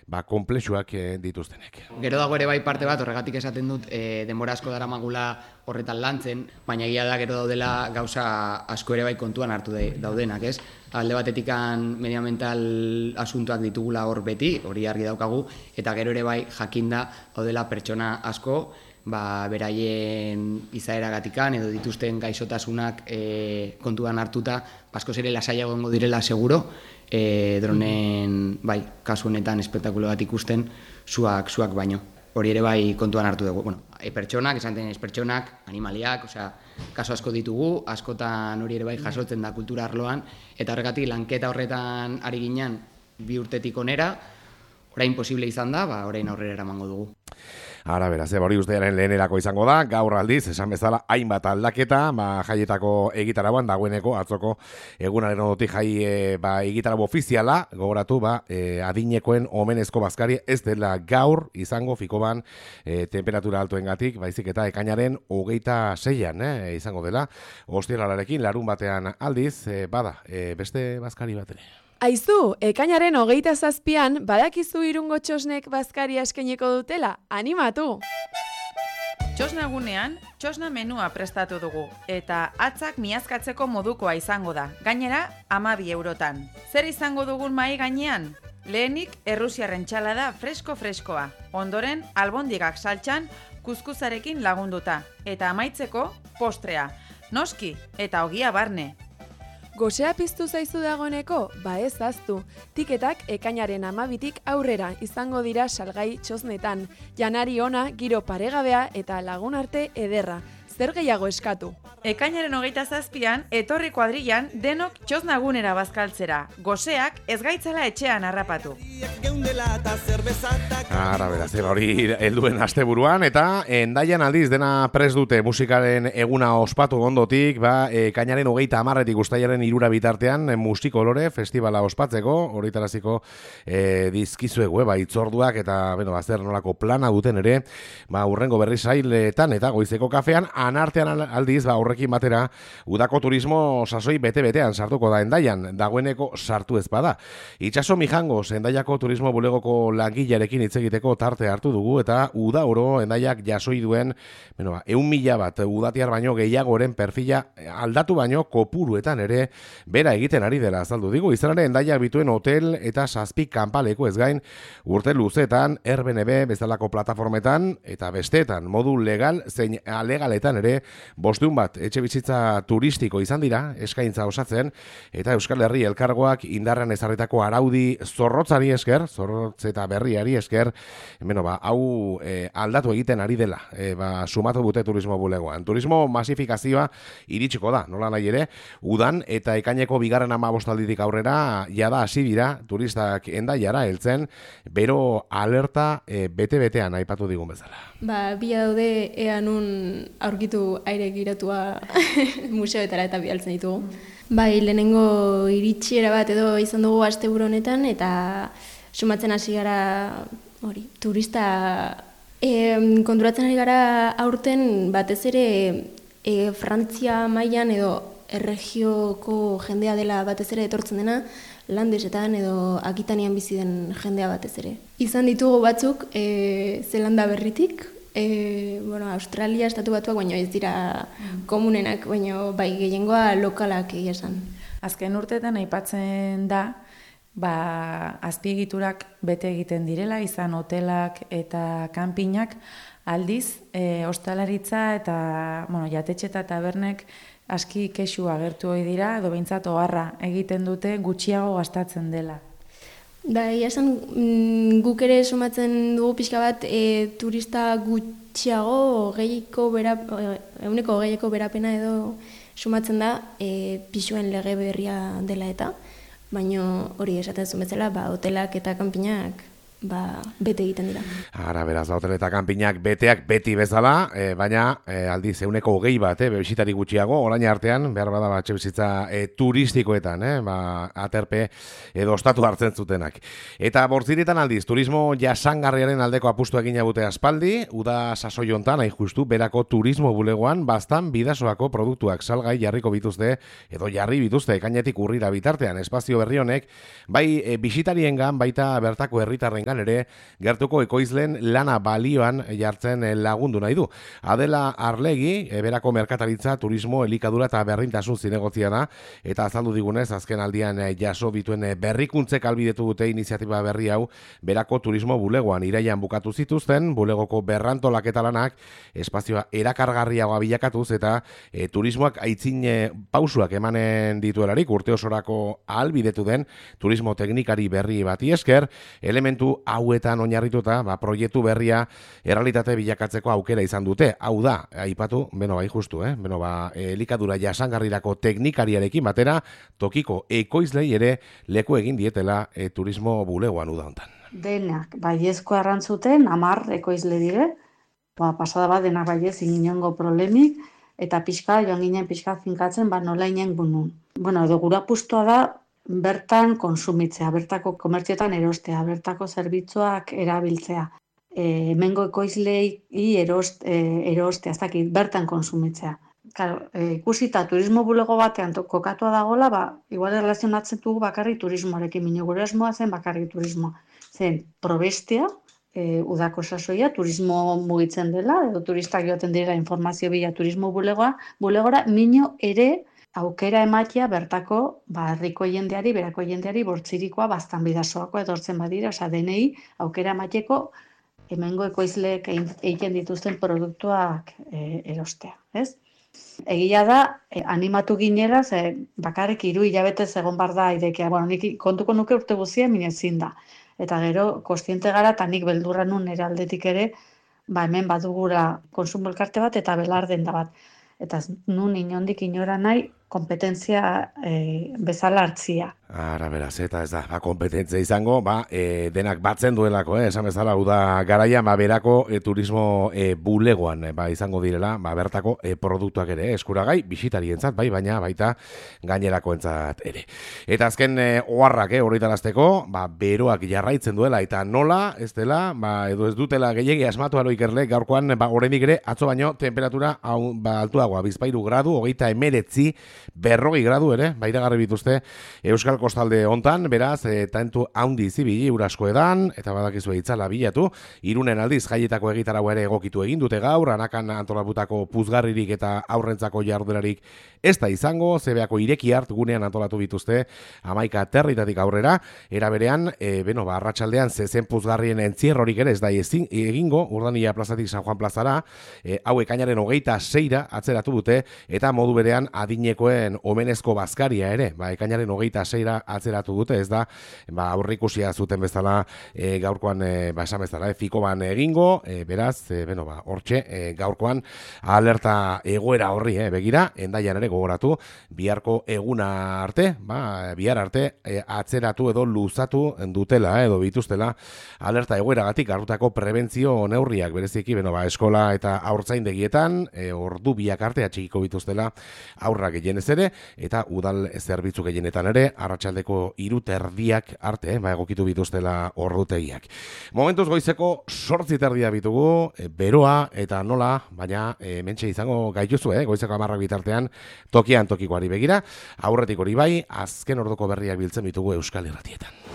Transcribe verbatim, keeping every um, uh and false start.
ba, komplexuak eh, dituztenek. Gero dago ere bai parte bat, horregatik esaten dut e, denbora asko daramagula horretan lantzen, baina egia da gero daudela gauza asko ere bai kontuan hartu de, daudenak, ez? Alde batetikan medioambiental asuntoak ditugula hor beti, hori argi daukagu, eta gero ere bai jakinda daudela pertsona asko, ba, beraien izaeragatikan edo dituzten gaixotasunak e, kontuan hartuta, askoz ere lasaiago egongo direla seguro, e, dronen, bai, kasu honetan espektakulo bat ikusten, zuak, zuak baino. Hori ere bai kontuan hartu dugu. Bueno, e, pertsonak, esan denez pertsonak, animaliak, osea, kaso asko ditugu, askotan hori ere bai jasotzen da kultura arloan, eta horregatik lanketa horretan ari ginen bi urtetik onera, orain posible izan da, ba, orain aurrera eramango dugu. Ara, beraz, hori ustearen lehenerako izango da, gaur aldiz, esan bezala, hainbat aldaketa, ba, jaietako egitarauan, dagoeneko, atzoko egunaren ondotik jai e, ba, egitarau ofiziala, gogoratu, ba, e, adinekoen omenezko bazkari, ez dela gaur izango fikoban e, temperatura altuengatik, baizik eta ekainaren hogeita seian, eh, izango dela, ostiralarekin, larun batean aldiz, e, bada, e, beste bazkari bat ere. Aizu, ekainaren hogeita zazpian, badakizu irungo txosnek bazkari eskeneko dutela, animatu! Txosnagunean, txosna menua prestatu dugu, eta atzak miazkatzeko modukoa izango da, gainera hamabi eurotan. Zer izango dugun mahai gainean? Lehenik, errusiarren txalada fresko-freskoa, ondoren, albondigak saltxan, kuzkuzarekin lagunduta, eta amaitzeko, postrea, noski, eta ogia barne. Gosea piztu zaizu dagoeneko? Ba ez aztu. Tiketak ekainaren hamabitik aurrera izango dira salgai txosnetan. Janari ona, giro paregabea eta lagun arte ederra. Zer gehiago eskatu? Ekainaren hogeita zazpian, etorri kuadrillan denok txosnagunera bazkaltzera. Goseak ez gaitzala etxean harrapatu. Ara, beraz, hori helduen asteburuan, eta Hendaian aldiz dena prest dute musikaren eguna ospatu ondotik, ba, ekainaren hogeita hamarretik uztailaren hirura bitartean Musikolore festivala ospatzeko, horitaraziko e, dizkizuegu, ba, itzorduak eta, bueno, zer nolako plana duten ere, ba, urrengo berri sailetan eta goizeko kafean, anartean aldiz, ba, horrekin batera, udako turismo sasoi bete-betean sartuko da Hendaian, dagoeneko sartu ez bada. Itxaso Mijangos, Hendaiako turismo bulegoko langilearekin hitz egiteko tarte hartu dugu, eta uda oro Hendaiak jasoi duen, bueno, ba, eun mila bat udatiar baino gehiagoren perfila aldatu baino kopuruetan ere bera egiten ari dela azaldu digu. Izan ere Hendaiak bituen hotel eta zazpi kanpaleko ez gain urte luzetan, Airbnb bezalako plataformetan eta besteetan modu legal zein alegaletan ere bosteun bat etxe bizitza turistiko izan dira eskaintza osatzen, eta Euskal Herri Elkargoak indarrean ezarritako araudi zorrotzari esker, zorrotz eta berriari esker, beno, ba, hau e, aldatu egiten ari dela, e, ba, sumatu dute turismo bulegoan. Turismo masifikazioa iritsiko da, nola nahi ere, udan eta ekaineko bigarren hamabostalditik aurrera jada hasi dira turistak Hendaiara heltzen, bero alerta e, bete-betean aipatu digun bezala. Ba, bila daude ea nun aurkitu aire giratua museoetara eta bialtzen ditugu. Bai, lehenengo iritsiera bat edo izan dugu asteburu honetan, eta sumatzen hasi gara hori, turista e, konturatzen ari gara aurten batez ere e, Frantzia mailan edo erregioko jendea dela batez ere etortzen dena, Landesetan edo Akitanian bizi den jendea batez ere. Izan ditugu batzuk e, Zelanda berritik, e, bueno, Australia, estatu batuak, baina ez dira komunenak, baina bai gehiengoa lokalak egia esan. Azken urteetan aipatzen da, ba, azpiegiturak bete egiten direla, izan hotelak eta kanpinak, aldiz, e, ostalaritza eta, bueno, jatetxe eta tabernek aski kexu agertu hori dira, edo behintzat oharra egiten dute gutxiago gastatzen dela. Da, esan guk ere sumatzen dugu pixka bat e, turista gutxiago gehieko berap, euneko gehieko berapena edo sumatzen da e, pixuen lege berria dela eta, baina hori esaten zuen bezala, ba, hotelak eta kanpinak ba, bete egiten dira. Ara, beraz, hotel eta kanpinak beteak beti bezala, e, baina e, aldiz euneko hogei bat, e, bebisitari gutxiago, orain artean, behar bada ba, etxebizitza e, turistikoetan, e, ba, aterpe edo ostatu hartzen zutenak. Eta bortziritan aldiz, turismo jasangarriaren aldeko apustu egina bute aspaldi, uda sasoi hontan, hain justu, berako turismo bulegoan, bastan bidasoako produktuak salgai jarriko bituzte, edo jarri bituzte, ekainetik urrira bitartean, espazio berri honek, bai e, bisitariengan, baita bertako herritarren gan ere gertuko ekoizlen lana balioan jartzen lagundu nahi du. Adela Arlegi, berako merkataritza, turismo, elikadura eta berrintasun zinegotziana da, eta azaldu digunez, azken aldian jaso dituen berrikuntzek albidetu dute iniziatiba berri hau berako turismo bulegoan iraian bukatu zituzten, bulegoko berrantolaketa lanak espazioa erakargarriagoa bilakatuz eta e, turismoak aitzin e, pausuak emanen dituelarik urte osorako ahalbidetu den turismo teknikari berri bati esker, elementu hauetan oinarrituta ba, proiektu berria errealitate bilakatzeko aukera izan dute. Hau da, aipatu, beno bai justu, eh? Beno ba, elikadura jasangarrirako teknikariarekin batera, tokiko ekoizlei ere leku egin dietela e, turismo bulegoan uda hontan. Denak, baiezko arrantzuten, amar ekoizle dire, ba, pasada bat denak baiez inongo problemik, eta pixka, joan ginen pixka finkatzen, ba nola inen bunun. Bueno, edo gura puztua da, bertan konsumitzea, bertako komertzioetan erostea, bertako zerbitzuak erabiltzea. E, hemengo ekoizlei erost, e, erostea, ez dakit, bertan konsumitzea. Claro, e, ikusita turismo bulego batean kokatua dagoela, ba, igual erlazionatzen dugu bakarrik turismoarekin, minio gure asmoa zen bakarrik turismoa. Zen, probestea, e, udako sasoia, turismo mugitzen dela, edo turistak joaten dira informazio bila turismo bulegoa, bulegora, minio ere aukera ematia bertako ba, herriko jendeari, berako jendeari, bortzirikoa, bastan bidazoako edortzen badira, osea, denei aukera emateko hemengo ekoizleek egiten dituzten produktuak e, erostea, ez? Egia da, eh, animatu ginera, ze bakarrik hiru hilabetez egon bar da irekia. Bueno, nik kontuko nuke urte guztia min ezin da. Eta gero, kontziente gara, eta nik beldurra nun nire aldetik ere, ba hemen badugura konsumo elkarte bat eta belarden da bat. Eta nun inondik inora nahi, kompetentzia e, bezala hartzia. Ara, beraz, eta ez da, ba, kompetentzia izango, ba, e, denak batzen duelako, eh, esan bezala, hau da garaia, ba, berako e, turismo e, bulegoan, e, ba, izango direla, ba, bertako e, produktuak ere, eskuragai, bisitarientzat, bai, baina, baita, gainerakoentzat ere. Eta azken e, oharrak, eh, horretarazteko, ba, beroak jarraitzen duela, eta nola, ez dela, ba, edo ez dutela gehiegi asmatu aro ikerle, gaurkoan, ba, oraindik ere, atzo baino, temperatura, hau, ba, altuagoa, bizpairu gradu, hogeita emeretzi, berrogi gradu ere, bairagarri bituzte Euskal Kostalde hontan, beraz, e, tantu haundi zibili urasko edan, eta badakizu itzala bilatu, Irunen aldiz jaietako egitarau ere egokitu egin dute gaur, anakan antolaputako puzgarririk eta aurrentzako jardurarik ez da izango, zebeako ireki hart gunean antolatu bituzte, amaika territatik aurrera, era berean, e, beno, ba, arratsaldean zezen puzgarrien entzierrorik ere ez da ezin, egingo, Urdania plazatik San Juan plazara, e, hau ekainaren hogeita seira atzeratu dute, eta modu berean adineko omenezko bazkaria ere, ba, ekainaren hogeita seira atzeratu dute, ez da, ba, aurrikusia zuten bezala e, gaurkoan, e, ba, esan bezala, e, fikoban egingo, e, beraz, e, beno, ba, hortxe, e, gaurkoan alerta egoera horri, e, begira, endaian ere gogoratu, biharko eguna arte, ba, bihar arte, e, atzeratu edo luzatu dutela, edo bituztela, alerta egoeragatik hartutako prebentzio neurriak, bereziki, beno, ba, eskola eta haurtzaindegietan, e, ordu biak arte atxikiko bituztela aurrak gehienez ere, eta udal zerbitzu gehienetan ere, arratsaldeko hiru terdiak arte, eh, ba, egokitu bituztela ordutegiak. Momentuz goizeko sortzi terdia bitugu, e, beroa eta nola, baina e, mentxe izango gaituzu, eh, goizeko hamarrak bitartean tokian tokikoari begira, aurretik hori bai, azken orduko berriak biltzen bitugu Euskal Irratietan.